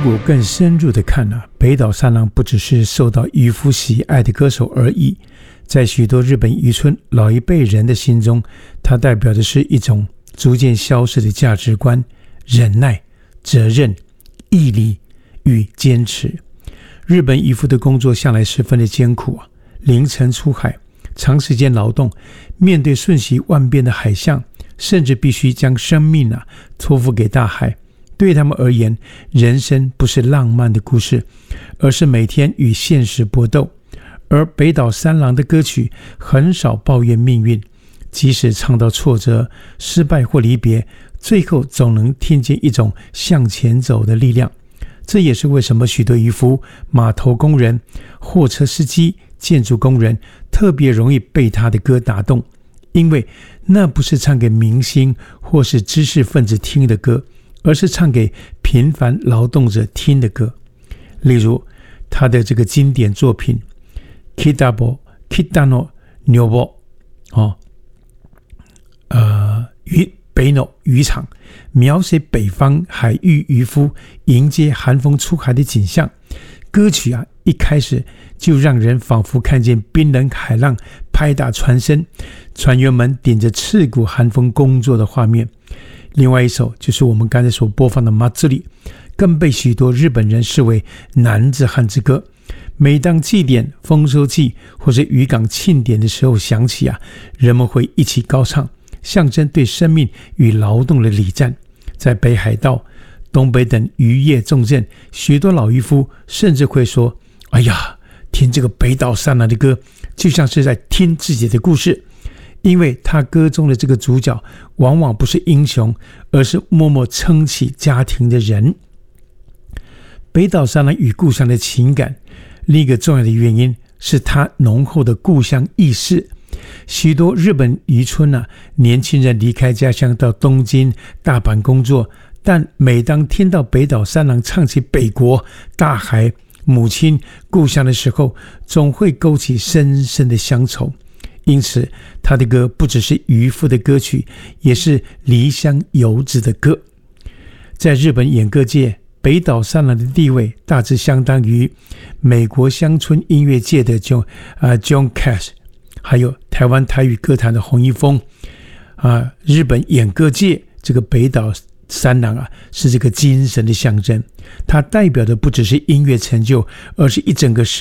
果更深入的看北岛三郎不只是受到渔夫喜爱的歌手而已，在许多日本渔村老一辈人的心中，他代表的是一种逐渐消失的价值观、忍耐、责任、毅力与坚持。日本渔夫的工作向来十分的艰苦凌晨出海，长时间劳动，面对瞬息万变的海象，甚至必须将生命托付给大海。对他们而言，人生不是浪漫的故事，而是每天与现实搏斗。而北岛三郎的歌曲很少抱怨命运，即使唱到挫折、失败或离别，最后总能听见一种向前走的力量。这也是为什么许多渔夫、码头工人、货车司机、建筑工人特别容易被他的歌打动，因为那不是唱给明星或是知识分子听的歌，而是唱给平凡劳动者听的歌。例如他的这个经典作品 Kitabo Kitano Nyobo 北斗渔场，描写北方海域渔夫迎接寒风出海的景象。歌曲一开始就让人仿佛看见冰冷海浪拍打船身，船员们顶着刺骨寒风工作的画面。另外一首就是我们刚才所播放的《祭り》，更被许多日本人视为男子汉之歌。每当祭典、丰收季或是渔港庆典的时候响起人们会一起高唱，象征对生命与劳动的礼赞。在北海道、东北等渔业重镇，许多老渔夫甚至会说：哎呀，听这个北岛三郎的歌，就像是在听自己的故事。因为他歌中的这个主角往往不是英雄，而是默默撑起家庭的人。北岛三郎与故乡的情感，另一个重要的原因是他浓厚的故乡意识。许多日本渔村年轻人离开家乡到东京、大阪工作，但每当听到北岛三郎唱起北国、大海、母亲、故乡的时候，总会勾起深深的乡愁。因此他的歌不只是渔夫的歌曲，也是离乡游子的歌。在日本演歌界，北岛三郎的地位大致相当于美国乡村音乐界的 John Cash， 还有台湾台语歌坛的洪一峰。日本演歌界这个北岛三郎是这个精神的象征，他代表的不只是音乐成就，而是一整个